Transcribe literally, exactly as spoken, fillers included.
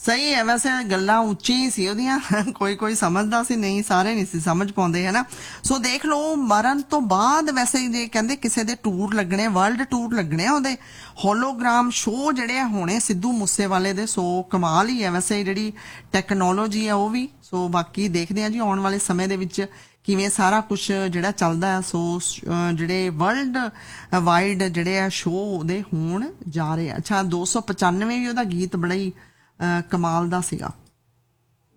ਸਹੀ ਹੈ। ਵੈਸੇ ਗੱਲਾਂ ਉੱਚੀਆਂ ਹੀ ਸੀ ਉਹਦੀਆਂ, ਕੋਈ ਕੋਈ ਸਮਝਦਾ ਸੀ, ਨਹੀਂ ਸਾਰੇ ਨਹੀਂ ਸੀ ਸਮਝ ਪਾਉਂਦੇ, ਹੈ ਨਾ। ਸੋ ਦੇਖ ਲਓ ਮਰਨ ਤੋਂ ਬਾਅਦ ਵੈਸੇ ਜੇ ਕਹਿੰਦੇ ਕਿਸੇ ਦੇ ਟੂਰ ਲੱਗਣੇ, ਵਰਲਡ ਟੂਰ ਲੱਗਣੇ ਆ ਉਹਦੇ, ਹੋਲੋਗ੍ਰਾਮ ਸ਼ੋਅ ਜਿਹੜੇ ਹੋਣੇ ਸਿੱਧੂ ਮੂਸੇਵਾਲੇ ਦੇ। ਸੋ ਕਮਾਲ ਹੀ ਹੈ ਵੈਸੇ ਜਿਹੜੀ ਟੈਕਨੋਲੋਜੀ ਆ ਉਹ ਵੀ। ਸੋ ਬਾਕੀ ਦੇਖਦੇ ਹਾਂ ਜੀ ਆਉਣ ਵਾਲੇ ਸਮੇਂ ਦੇ ਵਿੱਚ ਕਿਵੇਂ ਸਾਰਾ ਕੁਝ ਜਿਹੜਾ ਚੱਲਦਾ ਹੈ। ਸੋ ਜਿਹੜੇ ਵਰਲਡ ਵਾਈਡ ਜਿਹੜੇ ਆ ਸ਼ੋਅ ਉਹਦੇ ਹੋਣ ਜਾ ਰਹੇ ਆ। ਅੱਛਾ, ਦੋ ਸੌ ਪਚਾਨਵੇਂ ਵੀ ਉਹਦਾ ਗੀਤ ਬੜਾ ਹੀ ਕਮਾਲ ਦਾ ਸੀਗਾ।